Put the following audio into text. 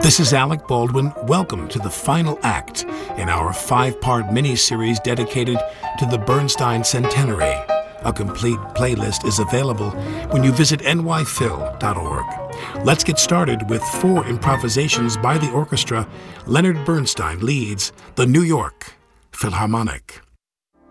This is Alec Baldwin. Welcome to the final act in our 5-part mini-series dedicated to the Bernstein Centenary. A complete playlist is available when you visit nyphil.org. Let's get started with 4 improvisations by the orchestra. Leonard Bernstein leads the New York Philharmonic.